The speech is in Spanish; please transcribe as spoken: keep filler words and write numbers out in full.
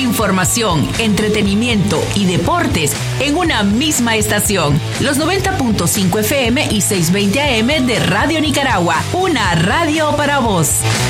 información, entretenimiento y deportes en una misma estación. Los noventa punto cinco F M y seiscientos veinte A M de Radio Nicaragua. Una radio para vos.